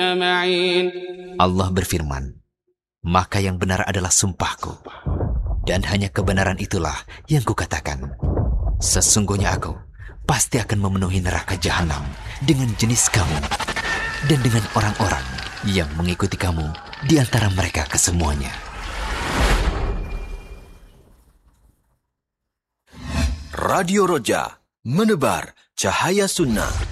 معين. Allah berfirman, maka yang benar adalah sumpahku, dan hanya kebenaran itulah yang kukatakan. Sesungguhnya aku pasti akan memenuhi neraka jahanam dengan jenis kamu dan dengan orang-orang yang mengikuti kamu di antara mereka kesemuanya. Radio Roja, menebar cahaya sunnah.